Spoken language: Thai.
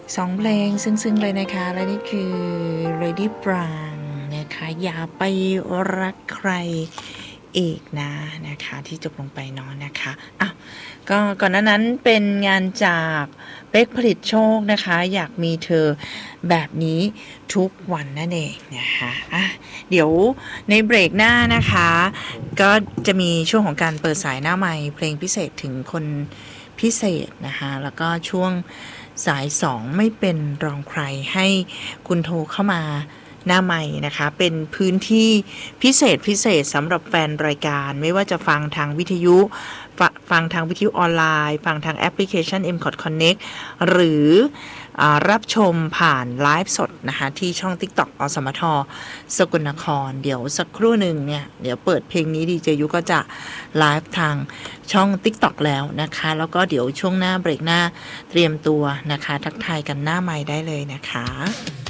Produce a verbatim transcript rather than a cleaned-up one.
สองเพลงซึ้งๆเลยนะคะและนี่คือ Lady Brang นะคะอย่าไปรักใครอีกนะนะคะที่จบลงไปเนาะนะคะอ่ะก็ก่อนหน้านั้นเป็นงานจากเป๊กผลิตโชคนะคะอยากมีเธอแบบนี้ทุกวันนั่นเองนะคะอ่ะเดี๋ยวในเบรกหน้านะคะก็จะมีช่วงของการเปิดสายหน้าไมค์เพลงพิเศษถึงคนพิเศษนะคะแล้วก็ช่วงสายสองไม่เป็นรองใครให้คุณโทรเข้ามาหน้าใหม่นะคะเป็นพื้นที่พิเศษพิเศษสำหรับแฟนรายการไม่ว่าจะฟังทางวิทยุฟฟังทางวิทยุออนไลน์ฟังทางแอปพลิเคชัน เอ็ม คอท Connect หรืออรับชมผ่านไลฟ์สดนะคะที่ช่อง TikTok อสมทสกลนครเดี๋ยวสักครู่หนึ่งเนี่ยเดี๋ยวเปิดเพลงนี้ดีเจยุก็จะไลฟ์ทางช่อง TikTok แล้วนะคะแล้วก็เดี๋ยวช่วงหน้าเบรกหน้าเตรียมตัวนะคะทักทายกันหน้าไมค์ได้เลยนะคะ